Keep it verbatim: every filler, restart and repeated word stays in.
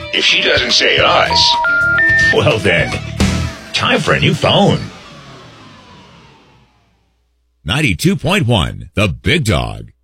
If she doesn't say us, well then, time for a new phone. ninety-two point one, The Big Dog.